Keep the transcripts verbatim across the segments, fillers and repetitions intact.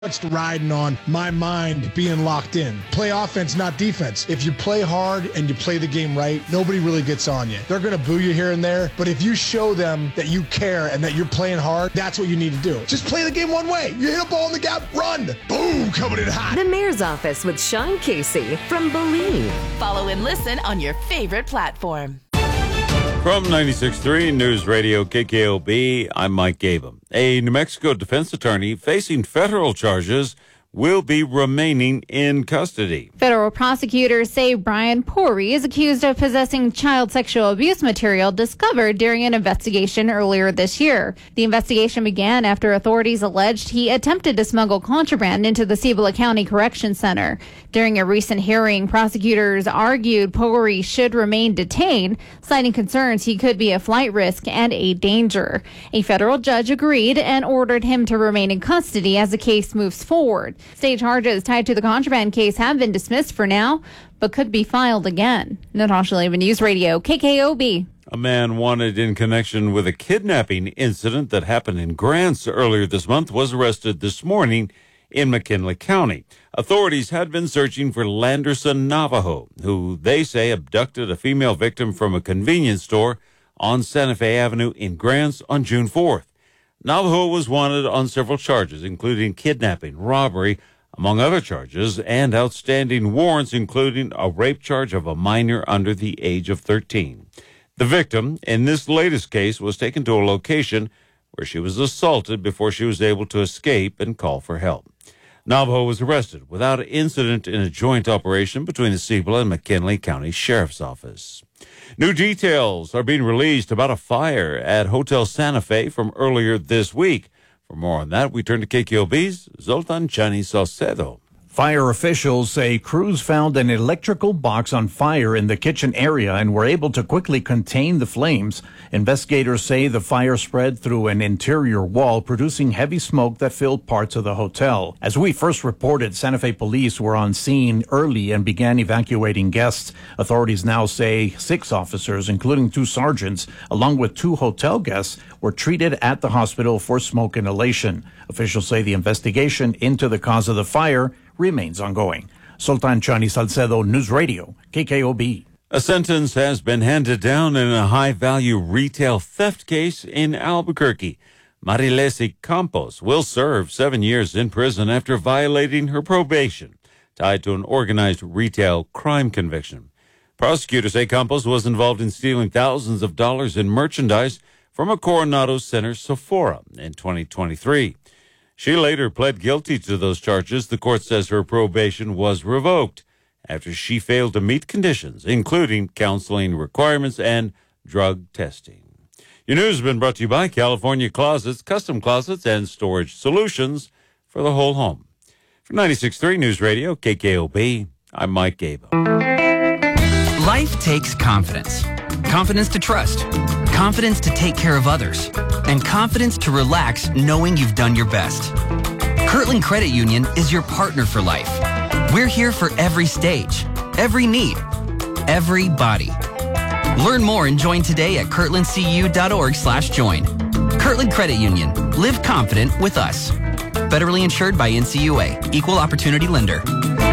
It's riding on my mind being locked in. Play offense, not defense. If you play hard and you play the game right, nobody really gets on you. They're going to boo you here and there, but if you show them that you care and that you're playing hard, that's what you need to do. Just play the game one way. You hit a ball in the gap, run. Boom, coming in hot. The Mayor's Office with Sean Casey from Believe. Follow and listen on your favorite platform. From ninety-six point three News Radio K K O B, I'm Mike Gabum. A New Mexico defense attorney facing federal charges will be remaining in custody. Federal prosecutors say Brian Pori is accused of possessing child sexual abuse material discovered during an investigation earlier this year. The investigation began after authorities alleged he attempted to smuggle contraband into the Cibola County Correction Center. During a recent hearing, prosecutors argued Pori should remain detained, citing concerns he could be a flight risk and a danger. A federal judge agreed and ordered him to remain in custody as the case moves forward. State charges tied to the contraband case have been dismissed for now, but could be filed again. Natasha Levin, News Radio, K K O B. A man wanted in connection with a kidnapping incident that happened in Grants earlier this month was arrested this morning in McKinley County. Authorities had been searching for Landerson Navajo, who they say abducted a female victim from a convenience store on Santa Fe Avenue in Grants on June fourth. Navajo was wanted on several charges, including kidnapping, robbery, among other charges, and outstanding warrants, including a rape charge of a minor under the age of thirteen. The victim, in this latest case, was taken to a location where she was assaulted before she was able to escape and call for help. Navajo was arrested without incident in a joint operation between the Cibola and McKinley County Sheriff's Office. New details are being released about a fire at Hotel Santa Fe from earlier this week. For more on that, we turn to K K O B's Zoltan Chani Salcedo. Fire officials say crews found an electrical box on fire in the kitchen area and were able to quickly contain the flames. Investigators say the fire spread through an interior wall, producing heavy smoke that filled parts of the hotel. As we first reported, Santa Fe police were on scene early and began evacuating guests. Authorities now say six officers, including two sergeants, along with two hotel guests, were treated at the hospital for smoke inhalation. Officials say the investigation into the cause of the fire remains ongoing. Sultan Chani Salcedo, News Radio, K K O B. A sentence has been handed down in a high-value retail theft case in Albuquerque. Marilesi Campos will serve seven years in prison after violating her probation, tied to an organized retail crime conviction. Prosecutors say Campos was involved in stealing thousands of dollars in merchandise from a Coronado Center Sephora in twenty twenty-three. She later pled guilty to those charges. The court says her probation was revoked after she failed to meet conditions, including counseling requirements and drug testing. Your news has been brought to you by California Closets, custom closets, and storage solutions for the whole home. For ninety-six point three News Radio, K K O B, I'm Mike Gabel. Life takes confidence. Confidence to trust. Confidence to take care of others. And confidence to relax knowing you've done your best. Kirtland Credit Union is your partner for life. We're here for every stage, every need, everybody. Learn more and join today at kirtlandcu.org slash join. Kirtland Credit Union. Live confident with us. Federally insured by N C U A. Equal opportunity lender.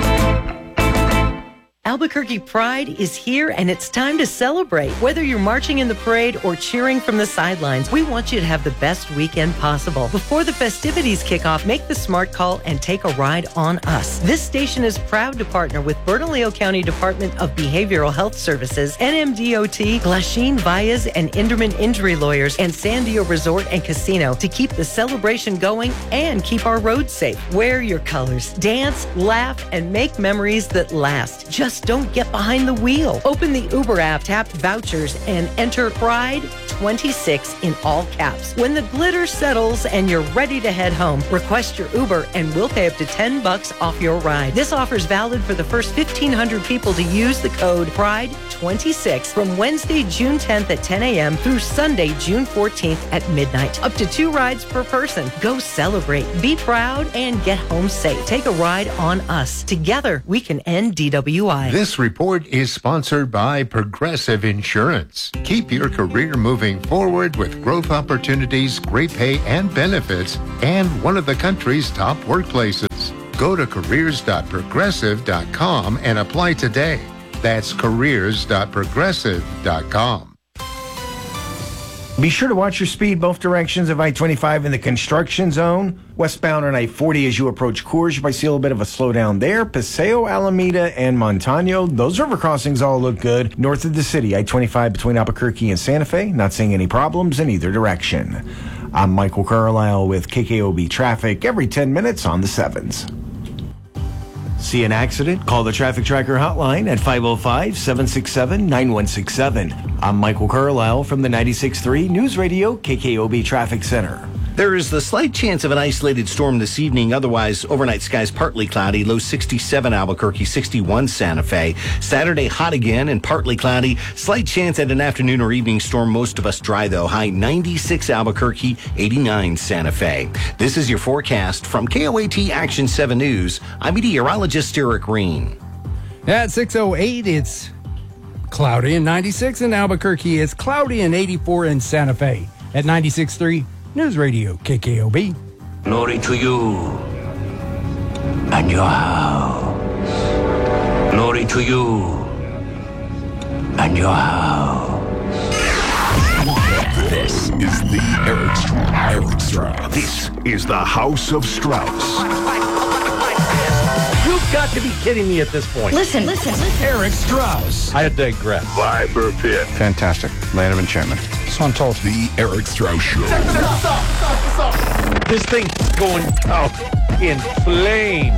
Albuquerque Pride is here, and it's time to celebrate. Whether you're marching in the parade or cheering from the sidelines, we want you to have the best weekend possible. Before the festivities kick off, make the smart call and take a ride on us. This station is proud to partner with Bernalillo County Department of Behavioral Health Services, N M D O T, Glasheen Valles and Inderman Injury Lawyers, and Sandio Resort and Casino to keep the celebration going and keep our roads safe. Wear your colors, dance, laugh, and make memories that last. Just don't get behind the wheel. Open the Uber app, tap vouchers, and enter Pride twenty-six in all caps. When the glitter settles and you're ready to head home, request your Uber and we'll pay up to ten bucks off your ride. This offer is valid for the first fifteen hundred people to use the code Pride twenty-six from Wednesday, June tenth at ten a.m. through Sunday, June fourteenth at midnight. Up to two rides per person. Go celebrate, be proud, and get home safe. Take a ride on us. Together, we can end D W I. This report is sponsored by Progressive Insurance. Keep your career moving moving forward with growth opportunities, great pay and benefits, and one of the country's top workplaces. Go to careers dot progressive dot com and apply today. That's careers dot progressive dot com. Be sure to watch your speed both directions of I twenty-five in the construction zone. Westbound on I forty as you approach Coors, you might see a little bit of a slowdown there. Paseo, Alameda, and Montano, those river crossings all look good. North of the city, I twenty-five between Albuquerque and Santa Fe, not seeing any problems in either direction. I'm Michael Carlisle with K K O B Traffic every ten minutes on the sevens. See an accident? Call the Traffic Tracker hotline at five oh five, seven six seven, nine one six seven. I'm Michael Carlisle from the ninety-six point three News Radio K K O B Traffic Center. There is the slight chance of an isolated storm this evening. Otherwise, overnight skies partly cloudy. Low sixty-seven Albuquerque, sixty-one Santa Fe. Saturday, hot again and partly cloudy. Slight chance at an afternoon or evening storm. Most of us dry, though. High ninety-six Albuquerque, eighty-nine Santa Fe. This is your forecast from K O A T Action seven News. I'm meteorologist Eric Green. At six oh eight, it's cloudy in ninety-six in Albuquerque. It's cloudy in eighty-four in Santa Fe. At ninety-six point three News Radio K K O B. Glory to you and your house. Glory to you and your house. This is the Eric, Eric Strauss. This is the House of Strauss. You've got to be kidding me at this point. Listen, listen, listen. Eric Strauss. I digress. Viper Pit. Fantastic. Land of enchantment. Son told the Eric Strauss Show. Check this out, stop, stop, stop. This thing's going out in flames.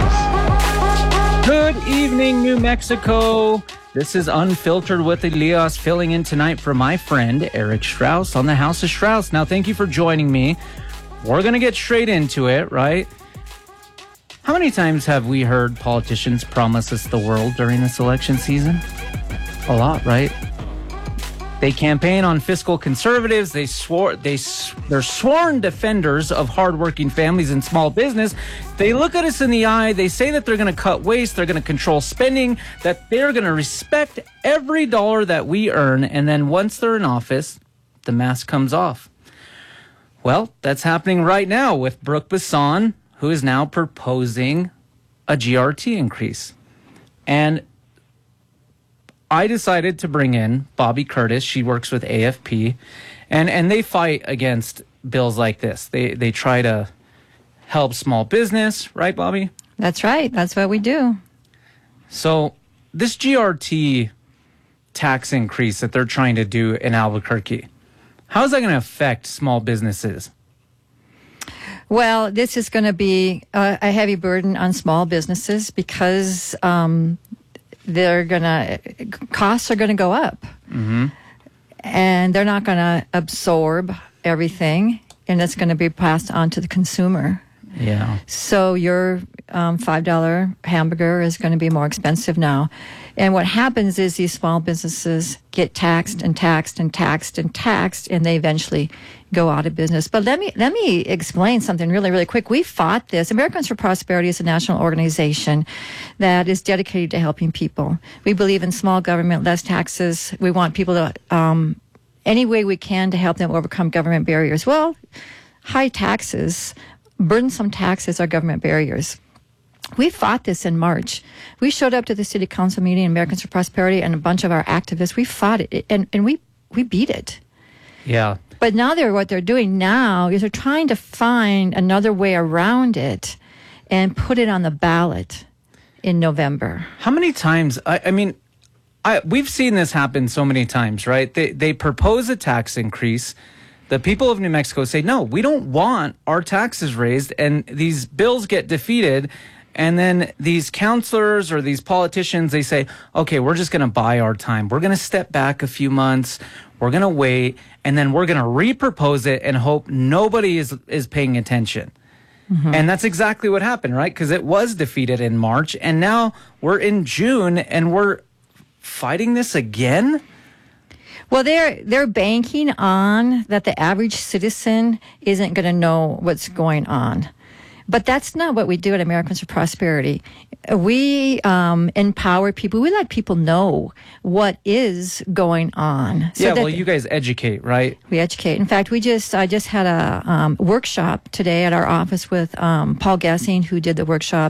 Good evening, New Mexico. This is Unfiltered with Elias, filling in tonight for my friend Eric Strauss on the House of Strauss. Now, thank you for joining me. We're going to get straight into it, right? How many times have we heard politicians promise us the world during this election season? A lot, right? They campaign on fiscal conservatives. They swore they they're sworn defenders of hardworking families and small business. They look at us in the eye. They say that they're going to cut waste. They're going to control spending. That they're going to respect every dollar that we earn. And then once they're in office, the mask comes off. Well, that's happening right now with Brooke Besson, who is now proposing a G R T increase. And I decided to bring in Bobby Curtis. She works with A F P, and, and they fight against bills like this. They they try to help small business, right, Bobby? That's right. That's what we do. So this G R T tax increase that they're trying to do in Albuquerque, how is that going to affect small businesses? Well, this is going to be a, a heavy burden on small businesses because um, they're going to costs are going to go up, mm-hmm. and they're not going to absorb everything, and it's going to be passed on to the consumer. Yeah. So your um, five dollar hamburger is going to be more expensive now. And what happens is these small businesses get taxed and taxed and taxed and taxed, and they eventually go out of business. But let me let me explain something really, really quick. We fought this. Americans for Prosperity is a national organization that is dedicated to helping people. We believe in small government, less taxes. We want people to, um, any way we can to help them overcome government barriers. Well, high taxes, burdensome taxes are government barriers. We fought this in March. We showed up to the city council meeting, Americans for Prosperity, and a bunch of our activists. We fought it, and, and we, we beat it. Yeah. But now they're what they're doing now is they're trying to find another way around it and put it on the ballot in November. How many times? I, I mean, I, we've seen this happen so many times, right? They they propose a tax increase. The people of New Mexico say, no, we don't want our taxes raised, and these bills get defeated. And then these counselors or these politicians, they say, okay, we're just going to buy our time. We're going to step back a few months. We're going to wait. And then we're going to repropose it and hope nobody is, is paying attention. Mm-hmm. And that's exactly what happened, right? Because it was defeated in March. And now we're in June and we're fighting this again. Well, they're they're banking on that the average citizen isn't going to know what's going on. But that's not what we do at Americans for Prosperity. We um, empower people. We let people know what is going on. So yeah, that well, you guys educate, right? We educate. In fact, we just I just had a um, workshop today at our office with um, Paul Gessing, who did the workshop